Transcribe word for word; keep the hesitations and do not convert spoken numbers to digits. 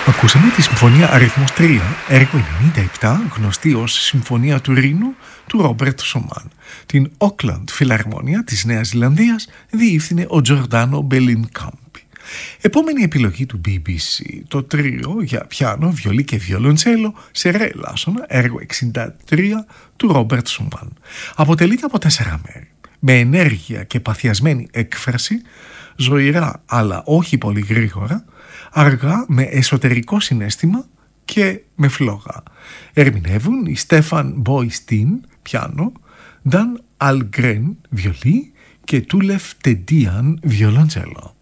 Ακούσαμε τη Συμφωνία αριθμός τρία, έργο ενενήντα επτά, γνωστή ως Συμφωνία του Ρήνου, του Ρόμπερτ Σομάν. Την Auckland Φιλαρμόνια της Νέας Ζηλανδίας διεύθυνε ο Τζορντάνο Μπελινκάμπι. Επόμενη επιλογή του μπι μπι σι, το τρίο για πιάνο, βιολί και βιολοντσέλο σε ρε ελάσσονα, έργο εξήντα τρία του Ρόμπερτ Σομάν. Αποτελείται από τέσσερα μέρη, με ενέργεια και παθιασμένη έκφραση, ζωηρά αλλά όχι πολύ γρήγορα, αργά με εσωτερικό συναίσθημα και με φλόγα. Ερμηνεύουν η Στέφαν Μποϊστίν, πιάνο, Νταν Αλγκρέν, βιολί και Τούλεφ Τεντίαν, βιολοντσέλο.